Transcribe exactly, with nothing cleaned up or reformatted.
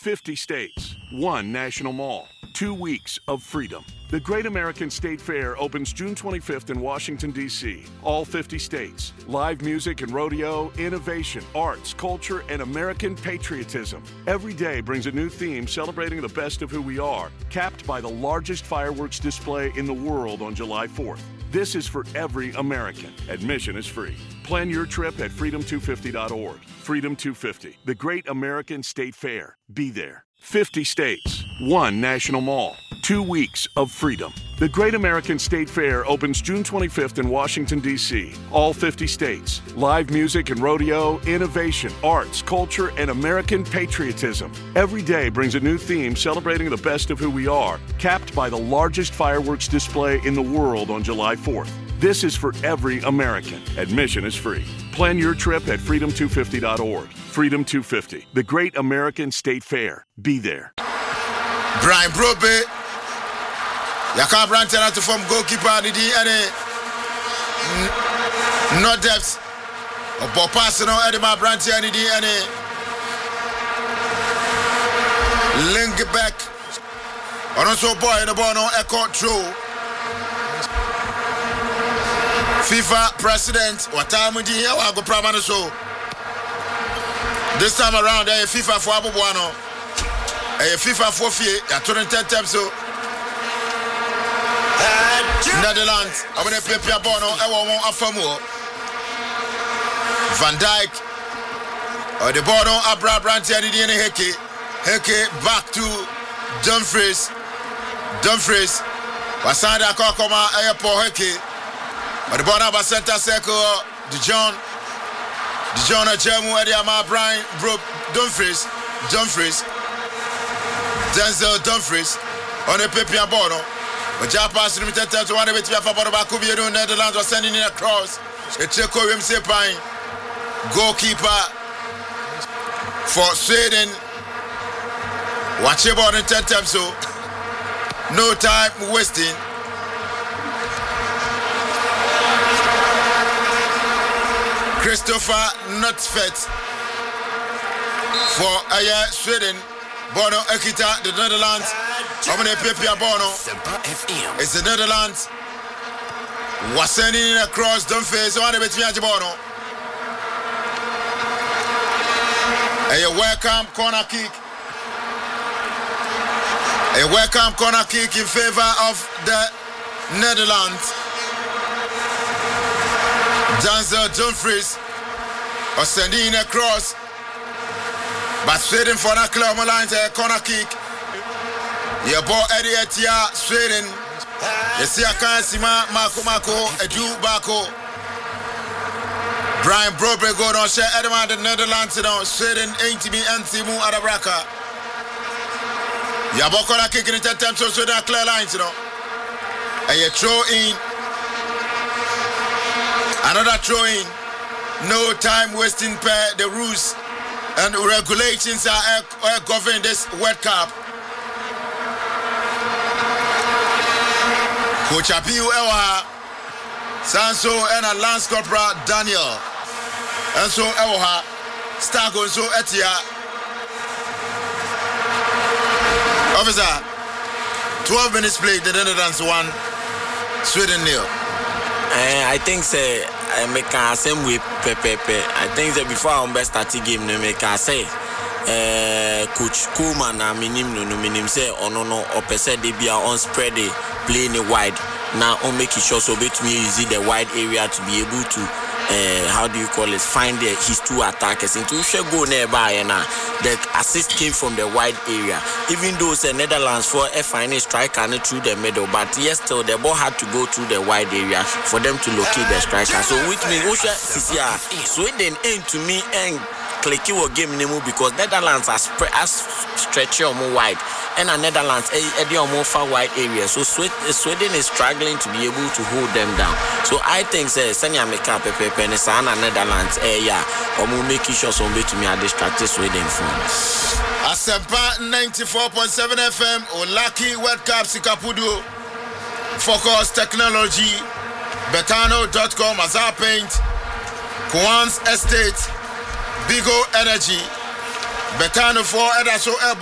fifty states, one national mall, two weeks of freedom. The Great American State Fair opens June twenty-fifth in Washington, D C All fifty states. Live music and rodeo, innovation, arts, culture, and American patriotism. Every day brings a new theme celebrating the best of who we are, capped by the largest fireworks display in the world on July fourth. This is for every American. Admission is free. Plan your trip at freedom two fifty dot org. Freedom two fifty, the Great American State Fair. Be there. fifty states, one national mall, two weeks of freedom. The Great American State Fair opens June twenty-fifth in Washington, D C All fifty states. Live music and rodeo, innovation, arts, culture, and American patriotism. Every day brings a new theme celebrating the best of who we are, capped by the largest fireworks display in the world on July fourth. This is for every American. Admission is free. Plan your trip at freedom two fifty dot org. Freedom two fifty, the Great American State Fair. Be there. Brian Brobe, Yaka Branton to form goalkeeper, the D N A. No depth. Or ball passing on Edema Branton, the D N A. Link back. On also boy in the ball, no echo through. FIFA president, what time we here? I go Pramano so. This time around, a FIFA for Abu Buano, a FIFA for Fee, a twenty-ten times so. Netherlands, I'm going to play Pia Bono, I want Afamo. Van Dijk, or the Bono, Abra Branty, and the Heke. Heke back to Dumfries. Dumfries, Wasanda Kokoma, Airport Heke. But the Bono Center Circle, the John. Dijon Ajemu Ediama Brian Bro Dumfries Dumfries Denzel Dumfries on a Pepia Bono. But Japas limited to one bit of Bakubi Netherlands was sending in a cross. A Checo Wim Sepine goalkeeper for Sweden. Watch about in ten times so no time wasting. Christopher Nutfet for Aya Sweden. Bono Ekita, the Netherlands. I'm going to Pepia Bono. It's the Netherlands. Was sending across Dumfries. So I'm going to Bono. A welcome corner kick. A welcome corner kick in favor of the Netherlands. Denzel Dumfries was sending a cross, but Sweden for that club lines a corner kick. Your boy Eddie Etia, Sweden. You see a Kansima, Marco Marco, Edu Bako. Brian Brobe go on share Edema the Netherlands down. Sweden ain't me Antimu Arabraka. Your boy corner kick in the attempt to Sweden clear lines, you know. And you throw in. Another throw-in, no time wasting per the rules and regulations are, are governing this World Cup. Coach Abiu Ewa, Sanso and a Lance Corporal Daniel, and so Ewa, Stago so Etia. Officer, twelve minutes played, the Netherlands won, Sweden nil. Uh, I think say I make a same way pepe. I think that before I best start the game, no make a say uh, Coach Koeman na minim no no minim say oh no no or per se they be on spread it playing it wide. Now on make it sure so bet me use the wide area to be able to uh, how do you call it, find the, his two attackers into should go nearby and uh, the assist came from the wide area. Even though the Netherlands for a final striker through the middle, but yes still the ball had to go through the wide area for them to locate the striker. So which means Sweden aim to me and click your game name because Netherlands are spread as stretch or more wide and a Netherlands a more far wide area. So Sweden is struggling to be able to hold them down. So I think say Senya make up a pepe and Sana Netherlands eh yeah or more make sure some way to me are distracted Sweden from. Asempa ninety-four point seven F M or Lucky World Cup Sikapudu Focus Technology Betano dot com Azar Paint Kwan's Estate Bigo Energy Betano for Edaso